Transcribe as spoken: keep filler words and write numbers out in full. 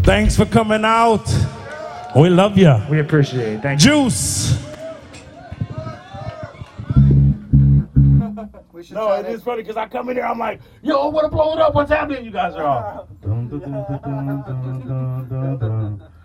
Thanks for coming out. We love you. We appreciate it. Thank you. Juice. No, it is funny because I come in here, I'm like, yo, I want to blow it up. What's happening? You guys are all.